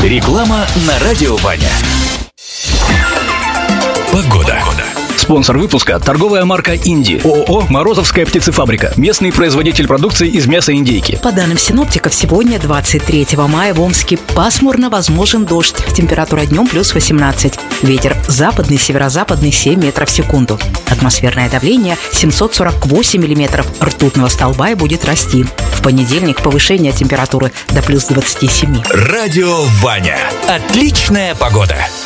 Реклама на Радио Ваня. Погода. Спонсор выпуска – торговая марка «Инди». ООО «Морозовская птицефабрика». Местный производитель продукции из мяса индейки. По данным синоптиков, сегодня, 23 мая, в Омске пасмурно, возможен дождь. Температура днем плюс 18. Ветер западный, северо-западный 7 метров в секунду. Атмосферное давление 748 миллиметров ртутного столба и будет расти. В понедельник повышение температуры до плюс 27. Радио Ваня. Отличная погода.